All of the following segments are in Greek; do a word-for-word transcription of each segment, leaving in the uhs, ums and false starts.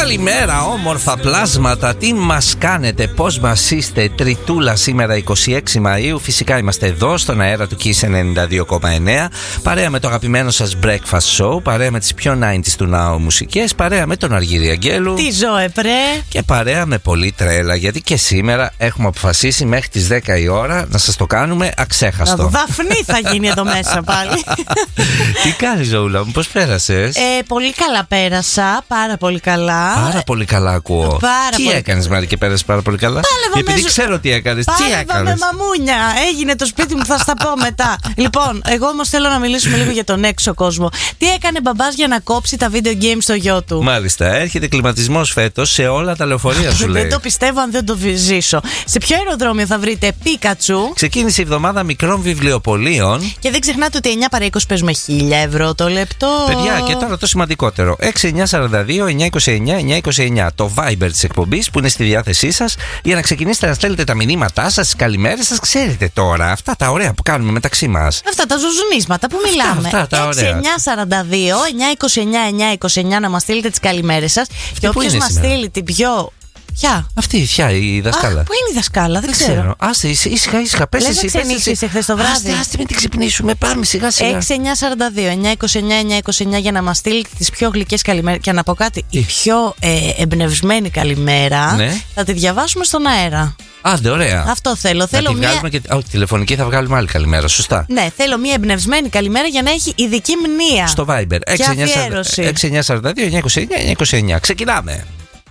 Καλημέρα, όμορφα πλάσματα. Τι μας κάνετε, πώς μας είστε? Τριτούλα σήμερα, είκοσι έξι Μαΐου. Φυσικά είμαστε εδώ στον αέρα του Kiss ενενήντα δύο κόμμα εννέα. Παρέα με το αγαπημένο σας Breakfast Show. Παρέα με τις πιο ενενήντα του Now μουσικές. Παρέα με τον Αργύρη Αγγέλου. Τι Ζωέ πρέ. Και παρέα με πολύ τρέλα. Γιατί και σήμερα έχουμε αποφασίσει μέχρι τις δέκα η ώρα να σας το κάνουμε αξέχαστο. Δαφνή θα γίνει εδώ μέσα πάλι. Τι κάνεις, Ζωούλα μου, πώς πέρασες? Ε, πολύ καλά πέρασα. Πάρα πολύ καλά. Πάρα πολύ καλά ακούω. Πάρα τι πολύ... έκανες, Μάρη, και πέρασες πάρα πολύ καλά? Πάλευα Επειδή με... ξέρω τι έκανες. Τι έκανες? Πάλευα με μαμούνια. Έγινε το σπίτι μου, θα στα πω μετά. Λοιπόν, εγώ όμως θέλω να μιλήσουμε λίγο για τον έξω κόσμο. Τι έκανε μπαμπάς για να κόψει τα video games στο γιο του? Μάλιστα, έρχεται κλιματισμός φέτος σε όλα τα λεωφορεία σου, λέει. Δεν το πιστεύω αν δεν το ζήσω. Σε ποιο αεροδρόμιο θα βρείτε Πίκατσου? Ξεκίνησε η εβδομάδα μικρών βιβλιοπωλείων. Και δεν ξεχνάτε ότι εννιά παρά είκοσι παίζουμε χίλια ευρώ το λεπτό. Παιδιά, και τώρα το σημαντικότερο. έξι εννιά τέσσερα δύο εννιά είκοσι εννιά εννιά είκοσι εννιά. Το Viber της εκπομπής που είναι στη διάθεσή σας για να ξεκινήσετε να στέλνετε τα μηνύματά σας, τις καλημέρες σας. Ξέρετε τώρα, αυτά τα ωραία που κάνουμε μεταξύ μας. Αυτά τα ζουζουνίσματα που μιλάμε. Αυτά, αυτά τα ωραία. έξι εννιά τέσσερα δύο εννιά είκοσι εννιά εννιά είκοσι εννιά να μας στείλετε τις καλημέρες σας. Και όποιος μας στείλει την πιο. Ποια? Αυτή, ποια, η δασκάλα. Α, πού είναι η δασκάλα, δεν, δεν ξέρω. ξέρω. Άστε, ήσυχα, ήσυχα. Πες εσύ, πες εσύ. Χθες το βράδυ. Άστε, άστε, μην την ξυπνήσουμε. Πάμε σιγά σιγά. έξι εννιά τέσσερα δύο εννιά είκοσι εννιά εννιά είκοσι εννιά για να μας στείλετε τις πιο γλυκές καλημέρες. Και να πω κάτι, η πιο ε, εμπνευσμένη καλημέρα ναι. θα τη διαβάσουμε στον αέρα. Άντε, ωραία. Αυτό θέλω. Να θέλω τη μια... βγάλουμε και. Όχι, τηλεφωνική θα βγάλουμε άλλη καλημέρα, σωστά. Ναι, θέλω μια εμπνευσμένη καλημέρα για να έχει ειδική μνήα. Στο Viber έξι εννιά τέσσερα δύο εννιά είκοσι εννιά εννιά είκοσι εννιά. Ξεκινάμε.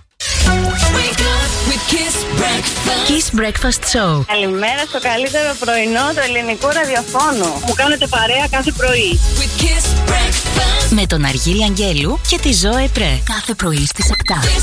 Kiss Breakfast Show. Καλημέρα στο καλύτερο πρωινό του ελληνικού ραδιοφώνου. Μου κάνετε παρέα κάθε πρωί. Με τον Αργύρη Αγγέλου και τη Ζωέ Πρέ. Κάθε πρωί στις επτά.